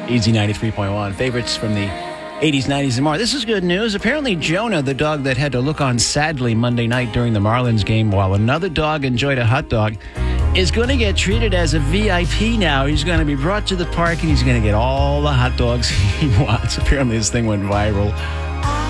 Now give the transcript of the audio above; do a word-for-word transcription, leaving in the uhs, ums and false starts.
Easy ninety-three point one. Favorites from the eighties, nineties, and more. This is good news. Apparently, Jonah, the dog that had to look on sadly Monday night during the Marlins game while another dog enjoyed a hot dog, is going to get treated as a V I P now. He's going to be brought to the park, and he's going to get all the hot dogs he wants. Apparently, this thing went viral